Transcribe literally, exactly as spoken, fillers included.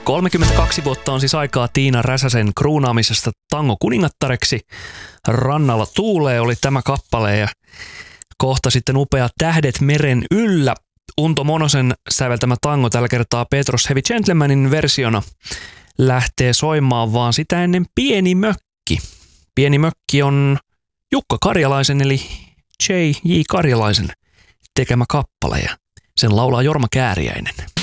kolmekymmentäkaksi vuotta on siis aikaa Tiina Räsäsen kruunaamisesta tango kuningattareksi. Rannalla tuulee oli tämä kappale ja kohta sitten upea Tähdet meren yllä. Unto Monosen säveltämä tango tällä kertaa Petros Heavy Gentlemanin versiona lähtee soimaan, vaan sitä ennen Pieni mökki. Pieni mökki on Jukka Karjalaisen eli J J Karjalaisen tekemä kappale ja sen laulaa Jorma Kääriäinen.